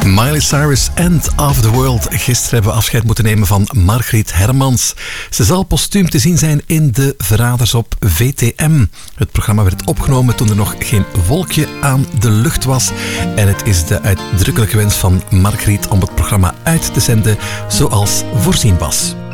Miley Cyrus, End of the World. Gisteren hebben we afscheid moeten nemen van Margriet Hermans. Ze zal postuum te zien zijn in De Verraders op VTM. Het programma werd opgenomen toen er nog geen wolkje aan de lucht was. En het is de uitdrukkelijke wens van Margriet om het programma uit te zenden zoals voorzien was.